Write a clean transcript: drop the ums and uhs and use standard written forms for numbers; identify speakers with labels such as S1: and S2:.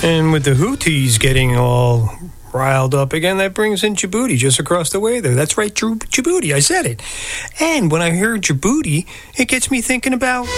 S1: And with the Houthis getting all riled up again, that brings in Djibouti just across the way there. That's right, Djibouti. I said it. And when I hear Djibouti, it gets me thinking about